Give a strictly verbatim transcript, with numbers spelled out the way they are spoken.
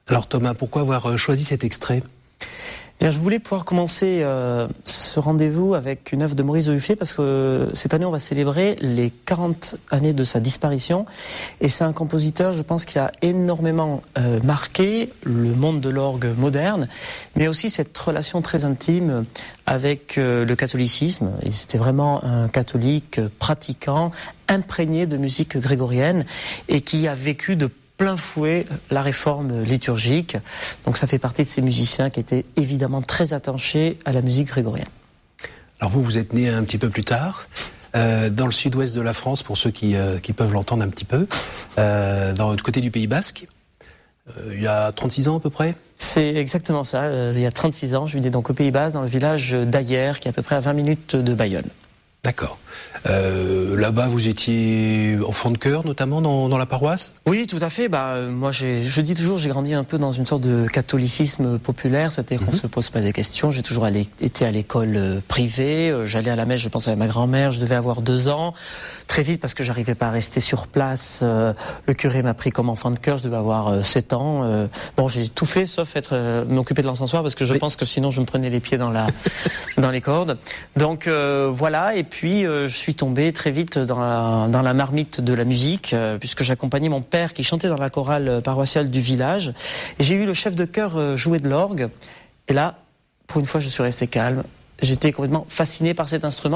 Alors Thomas, pourquoi avoir choisi cet extrait ? Bien, je voulais pouvoir commencer euh, ce rendez-vous avec une œuvre de Maurice de Dufay parce que euh, cette année on va célébrer les quarante années de sa disparition et c'est un compositeur, je pense, qui a énormément euh, marqué le monde de l'orgue moderne, mais aussi cette relation très intime avec euh, le catholicisme. Et c'était vraiment un catholique pratiquant, imprégné de musique grégorienne et qui a vécu de plein fouet la réforme liturgique. Donc ça fait partie de ces musiciens qui étaient évidemment très attachés à la musique grégorienne. Alors vous, vous êtes né un petit peu plus tard, euh, dans le sud-ouest de la France, pour ceux qui, euh, qui peuvent l'entendre un petit peu, euh, dans le côté du Pays Basque, euh, il y a trente-six ans à peu près. C'est exactement ça, euh, il y a trente-six ans, je suis né donc au Pays Basque, dans le village d'Ayer, qui est à peu près à vingt minutes de Bayonne. D'accord. Euh, là-bas, vous étiez enfant de chœur, notamment dans, dans la paroisse ? Oui, tout à fait. Bah, euh, moi, j'ai, je dis toujours, j'ai grandi un peu dans une sorte de catholicisme populaire, c'est-à-dire qu'on mm-hmm. se pose pas des questions. J'ai toujours allé, été à l'école euh, privée. Euh, j'allais à la messe, je pensais à ma grand-mère. Je devais avoir deux ans. Très vite, parce que j'arrivais pas à rester sur place, euh, le curé m'a pris comme enfant de chœur. Je devais avoir euh, sept ans. Euh, bon, j'ai tout fait, sauf être euh, m'occuper de l'encensoir, parce que je oui. pense que sinon, je me prenais les pieds dans la dans les cordes. Donc euh, voilà. Et puis, euh, je suis tombé très vite dans la, dans la marmite de la musique, euh, puisque j'accompagnais mon père qui chantait dans la chorale paroissiale du village. Et j'ai vu le chef de chœur euh, jouer de l'orgue. Et là, pour une fois, je suis resté calme. J'étais complètement fasciné par cet instrument.